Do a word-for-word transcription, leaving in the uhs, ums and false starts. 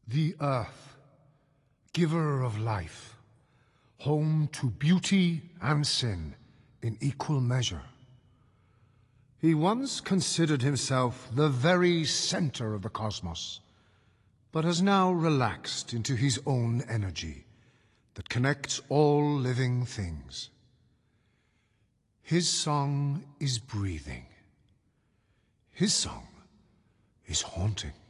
The earth, giver of life, home to beauty and sin in equal measure. He once considered himself the very center of the cosmos, but has now relaxed into his own energy that connects all living things. His song is breathing. His song is haunting.